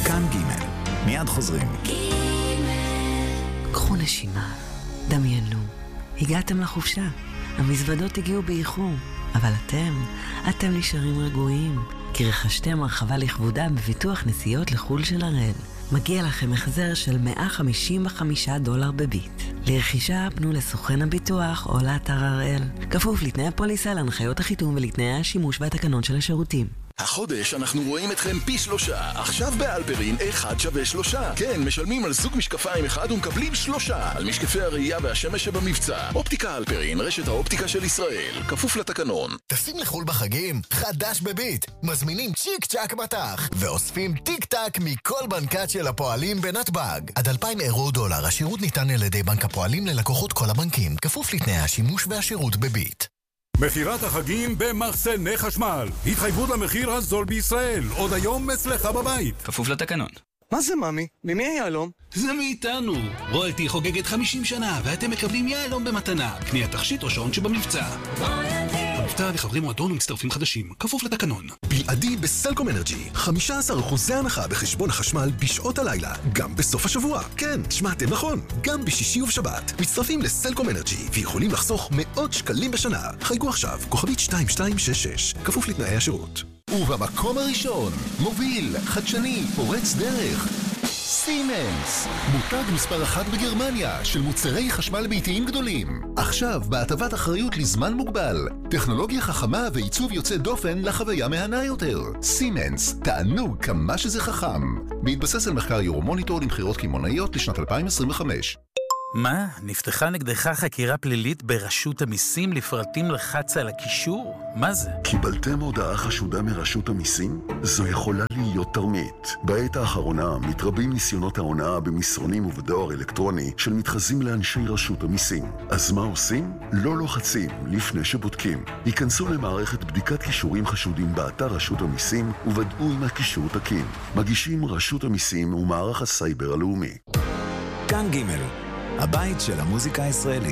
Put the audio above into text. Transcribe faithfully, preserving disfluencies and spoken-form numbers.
כאן ג' מיד חוזרים. קחו נשימה, דמיינו, הגעתם לחופשה, המזוודות הגיעו באיחור, אבל אתם, אתם נשארים רגועים, כי רכשתם הרחבה לכבודה בביטוח נסיעות לחול של הראל. מגיע לכם החזר של מאה חמישים וחמישה דולר בביט. לרכישה פנו לסוכן הביטוח או לאתר הראל. כפוף לתנאי הפוליסה, להנחיות החיתום ולתנאי השימוש והתקנון של השירותים. החודש אנחנו רואים אתכם פי שלושה. עכשיו באלפרין אחד שווה שלושה. כן, משלמים על זוג משקפיים אחד ומקבלים שלושה על משקפי הראייה והשמש שבמבצע. אופטיקה אלפרין, רשת האופטיקה של ישראל, כפוף לתקנון. טסים לחול בחגים? חדש בביט. מזמינים צ'יק צ'ק בתח ואוספים טיק טק מכל בנקת של הפועלים בנתב"ג. עד אלפיים אירו דולר. השירות ניתן על ידי בנק הפועלים ללקוחות כל הבנקים, כפוף לתנאי השימוש והשירות בביט. מחירת החגים במחסני חשמל. התחייבות למחיר הזול בישראל. עוד היום אצלך בבית. כפוף לתקנון. מה זה ממי? ממי היהלום? זה מאיתנו. רויאלטי חוגגת חמישים שנה ואתם מקבלים יהלום במתנה. קניית תכשיט או שעון שבמבצע. המבצע לחברים מועדון ומצטרפים חדשים. כפוף לתקנון. בלעדי בסלקום אנרג'י. חמישה עשר אחוז הנחה בחשבון החשמל בשעות הלילה. גם בסוף השבוע. כן, שמעתם נכון. גם בשישי ובשבת. מצטרפים לסלקום אנרג'י ויכולים לחסוך מאות שקלים בשנה. חייגו עכשיו. כוכבית שתיים שתיים שש שש. כפוף לתנאי השירות. ובמקום הראשון, מוביל, חדשני, פורץ דרך, סימנס, מותג מספר אחת בגרמניה של מוצרי חשמל ביתיים גדולים. עכשיו בהטבת אחריות לזמן מוגבל, טכנולוגיה חכמה ועיצוב יוצא דופן לחוויה מהנה יותר. סימנס, תענוג כמה שזה חכם. בהתבסס על מחקר יורומוניטור למחירות קמעונאיות לשנת אלפיים עשרים וחמש. מה? נפתחה נגדך חקירה פלילית ברשות המיסים לפרטים לחץ על הקישור? מה זה? קיבלתם הודעה חשודה מרשות המיסים? זו יכולה להיות תרמית. בעת האחרונה מתרבים ניסיונות ההונאה במסרונים ובדואר אלקטרוני של מתחזים לאנשי רשות המיסים. אז מה עושים? לא לוחצים לפני שבודקים. היכנסו למערכת בדיקת קישורים חשודים באתר רשות המיסים וודאו אם הקישור תקין. מגישים רשות המיסים ומערך הסייבר הלאומי. כאן ג' הבית של המוזיקה הישראלית.